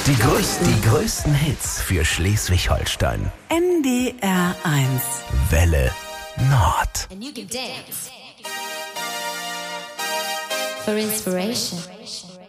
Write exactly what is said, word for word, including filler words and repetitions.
Die größten, die größten Hits für Schleswig-Holstein. N D R eins. Welle Nord. And you can dance for inspiration.